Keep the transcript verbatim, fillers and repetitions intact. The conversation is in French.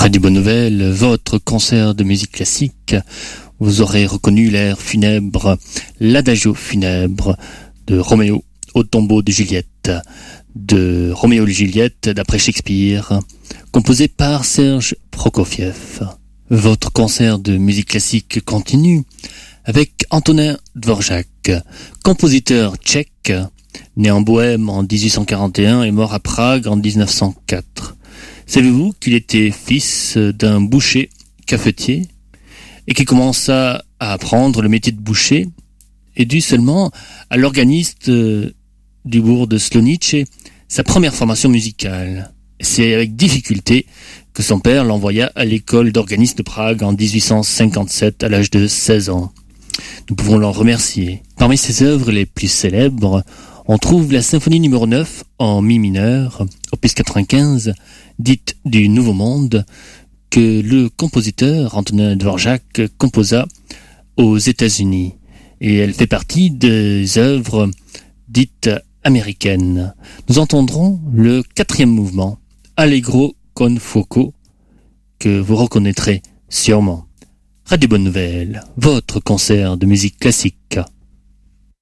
Radio Bonne Nouvelle, votre concert de musique classique. Vous aurez reconnu l'air funèbre, l'adagio funèbre de Roméo au tombeau de Juliette, de Roméo et Juliette d'après Shakespeare, composé par Serge Prokofiev. Votre concert de musique classique continue avec Antonin Dvorak, compositeur tchèque, né en Bohême en dix-huit cent quarante et un et mort à Prague en dix-neuf cent quatre. Savez-vous qu'il était fils d'un boucher cafetier et qu'il commença à apprendre le métier de boucher et dû seulement à l'organiste du bourg de Slonice sa première formation musicale. C'est avec difficulté que son père l'envoya à l'école d'organiste de Prague en dix-huit cent cinquante-sept à l'âge de seize ans. Nous pouvons l'en remercier. Parmi ses œuvres les plus célèbres, on trouve la symphonie numéro neuf en mi mineur, opus quatre-vingt-quinze, dite du Nouveau Monde, que le compositeur Antonin Dvorak composa aux États-Unis. Et elle fait partie des œuvres dites américaines. Nous entendrons le quatrième mouvement, Allegro con fuoco, que vous reconnaîtrez sûrement. Radio Bonne Nouvelle, votre concert de musique classique.